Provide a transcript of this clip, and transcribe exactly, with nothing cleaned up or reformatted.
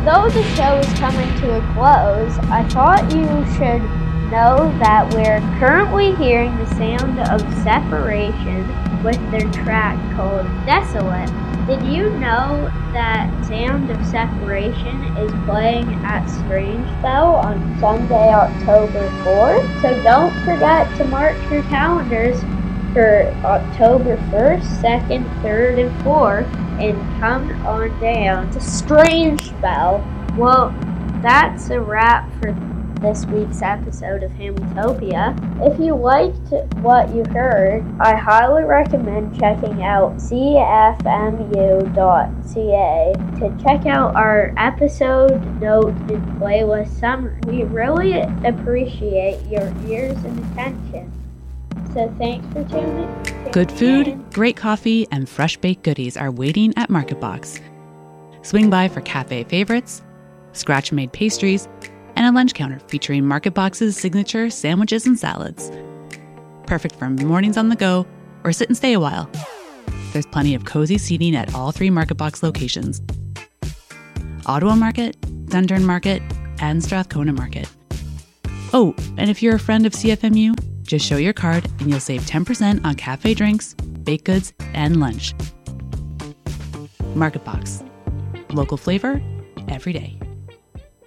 Although the show is coming to a close, I thought you should know that we're currently hearing the sound of Separation with their track called Desolate. Did you know that Sound of Separation is playing at Strange Spell on Sunday, October fourth? So don't forget to mark your calendars for October first, second, third, and fourth, and come on down to Strange Spell. Well, that's a wrap for this week's episode of Hamiltopia. If you liked what you heard, I highly recommend checking out c f m u dot c a to check out our episode note and playlist summary. We really appreciate your ears and attention. So thanks for tuning in. Good food, great coffee, and fresh baked goodies are waiting at MarketBox. Swing by for cafe favorites, scratch-made pastries, and a lunch counter featuring MarketBox's signature sandwiches and salads. Perfect for mornings on the go or sit and stay a while. There's plenty of cozy seating at all three MarketBox locations: Ottawa Market, Dundurn Market, and Strathcona Market. Oh, and if you're a friend of C F M U, just show your card and you'll save ten percent on cafe drinks, baked goods, and lunch. MarketBox. Local flavor every day.